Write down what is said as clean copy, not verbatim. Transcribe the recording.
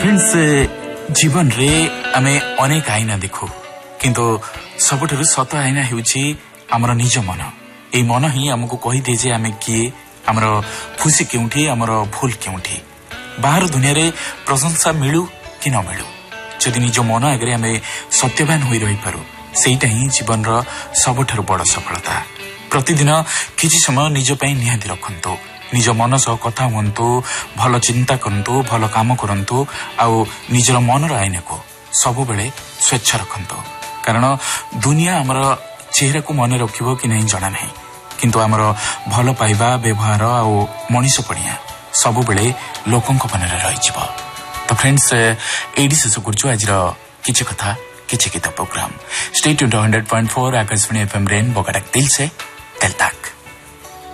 Friends जीवन रे आमे अनेक आईना देखु किंतु सबुठारु सत आईना हेउछि हमर निज मन। ए मन ही हमको कहि दे जे आमे किए, हमर खुशी केउठी, हमर भूल केउठी। बाहर दुनिया रे प्रशंसा मिलू कि न मिलू, जदि निज मन आगे आमे सत्यवान होई रही पारू, सेटा ही जीवन रो सबुठारु बड़ सफलता। प्रतिदिन किछि समय निज पई निहाती रखंतु, निज मन सह कथा हुंतु, भल चिंता करंतु, भल काम करंतु, आउ निजर मनर आईना को सब बेले स्वच्छ रखंतु। कारण दुनिया हमर चेहरा को मन रखिबो कि नहीं जणा नहीं, किंतु हमर भल पाइबा, व्यवहार आउ मनीष पड़िया सब बेले लोकंक मन रे रहि जिवो। तो फ्रेंड्स एडी से गुरजु आज किछि कथा किछि गीत programme stay tuned 100.4 Akashvani FM rainbow का दिल से दिल तक।